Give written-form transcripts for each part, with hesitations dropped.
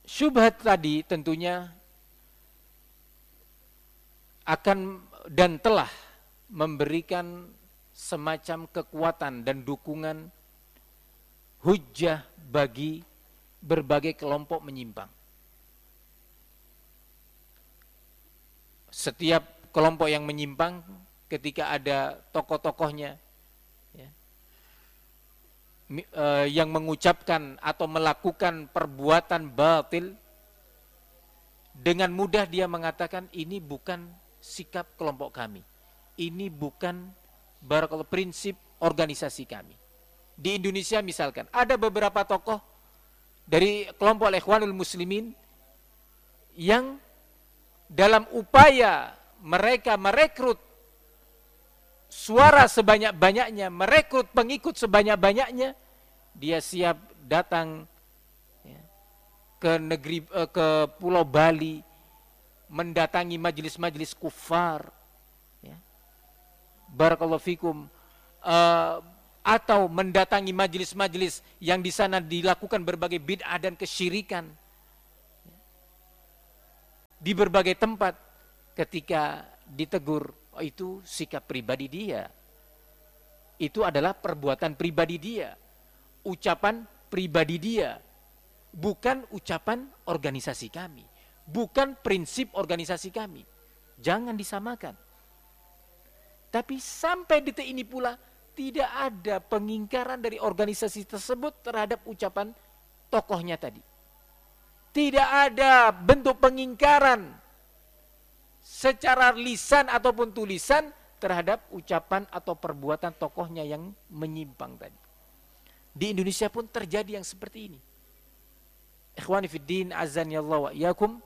syubhat tadi tentunya akan dan telah memberikan semacam kekuatan dan dukungan hujjah bagi berbagai kelompok menyimpang. Setiap kelompok yang menyimpang ketika ada tokoh-tokohnya ya, yang mengucapkan atau melakukan perbuatan batil, dengan mudah dia mengatakan ini bukan sikap kelompok kami, ini bukan barakallahu prinsip organisasi kami. Di Indonesia misalkan ada beberapa tokoh dari kelompok Ikhwanul Muslimin yang dalam upaya mereka merekrut suara sebanyak-banyaknya, merekrut pengikut sebanyak-banyaknya, dia siap datang ya, ke Pulau Bali, mendatangi majelis-majelis kufar ya. Barakallahu fikum, atau mendatangi majelis-majelis yang di sana dilakukan berbagai bid'ah dan kesyirikan di berbagai tempat. Ketika ditegur, oh itu sikap pribadi dia, itu adalah perbuatan pribadi dia, ucapan pribadi dia, bukan ucapan organisasi kami, bukan prinsip organisasi kami. Jangan disamakan. Tapi sampai detik ini pula tidak ada pengingkaran dari organisasi tersebut terhadap ucapan tokohnya tadi. Tidak ada bentuk pengingkaran secara lisan ataupun tulisan terhadap ucapan atau perbuatan tokohnya yang menyimpang tadi. Di Indonesia pun terjadi yang seperti ini. Ikhwani fiddin, azanillahu wa iyyakum.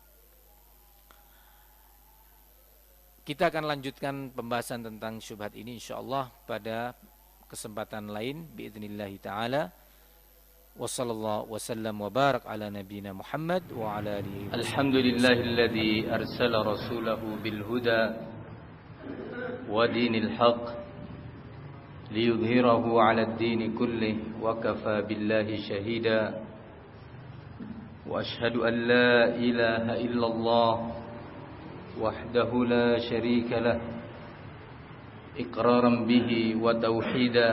Kita akan lanjutkan pembahasan tentang syubhat ini insyaallah pada kesempatan lain biidznillah taala. Wassallallahu wasallam wa barak ala nabiyyina Muhammad wa ala alihi. Alhamdulillahilladzi arsala rasulahu bil huda wa dinil haqq liyudhhirahu ala ad-din kullih wa kafa billahi shahida. Wa ashhadu an la ilaha illallah وحده لا شريك له إقرارا به وتوحيدا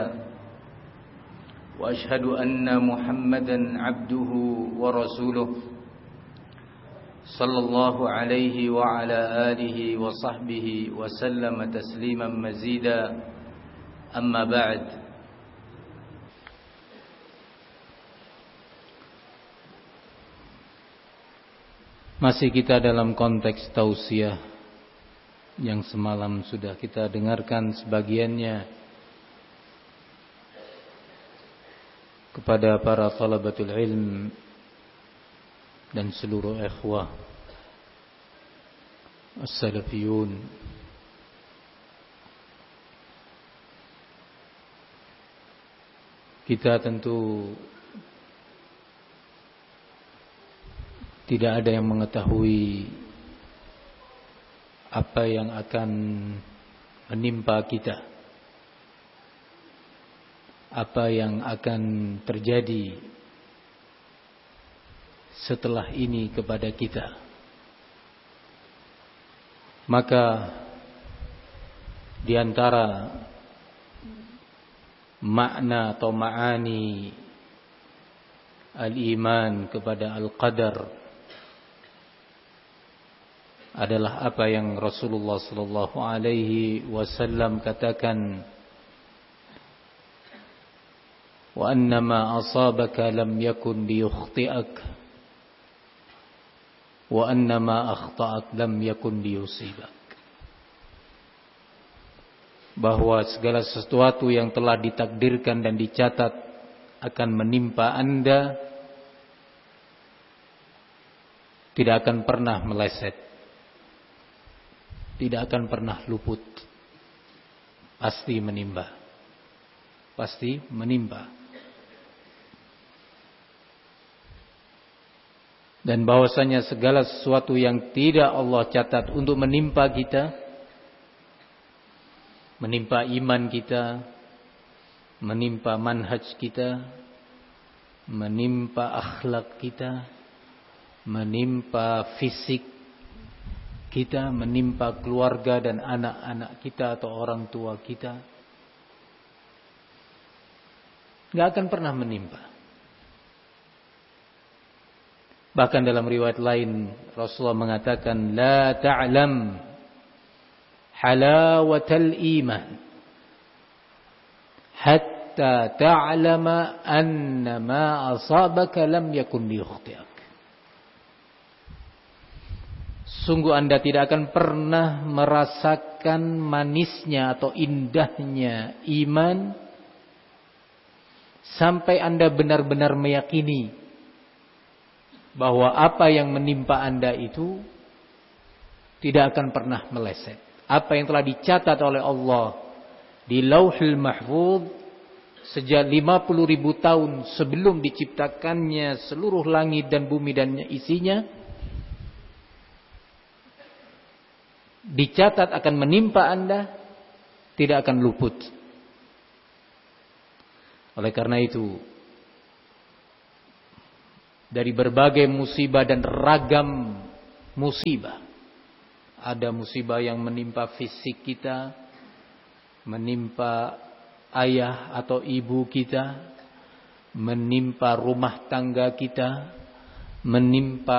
وأشهد أن محمدا عبده ورسوله صلى الله عليه وعلى آله وصحبه وسلم تسليما مزيدا أما بعد. Masih kita dalam konteks tausiah yang semalam sudah kita dengarkan sebagiannya kepada para talabatul ilm dan seluruh ikhwah as-salafiyun. Kita tentu tidak ada yang mengetahui apa yang akan menimpa kita, apa yang akan terjadi setelah ini kepada kita. Maka di antara makna atau ma'ani al-iman kepada al-qadar adalah apa yang Rasulullah sallallahu alaihi wasallam katakan, wa annama asabaka lam yakun liyukhti'ak wa annama akhta'ak lam yakun liyusibak. Bahwa segala sesuatu yang telah ditakdirkan dan dicatat akan menimpa Anda tidak akan pernah meleset, tidak akan pernah luput, pasti menimpa, pasti menimpa. Dan bahwasanya segala sesuatu yang tidak Allah catat untuk menimpa kita, menimpa iman kita, menimpa manhaj kita, menimpa akhlak kita, menimpa fisik kita, menimpa keluarga dan anak-anak kita atau orang tua kita, nggak akan pernah menimpa. Bahkan dalam riwayat lain Rasulullah mengatakan, la ta'lam halawatal iman hatta ta'lama anna ma asabaka lam yakun liyukhti'ak. Sungguh Anda tidak akan pernah merasakan manisnya atau indahnya iman sampai Anda benar-benar meyakini bahwa apa yang menimpa Anda itu tidak akan pernah meleset. Apa yang telah dicatat oleh Allah di Lauhul Mahfuz sejak 50.000 tahun sebelum diciptakannya seluruh langit dan bumi dan isinya, dicatat akan menimpa Anda, tidak akan luput. Oleh karena itu, dari berbagai musibah dan ragam musibah, ada musibah yang menimpa fisik kita, menimpa ayah atau ibu kita, menimpa rumah tangga kita, menimpa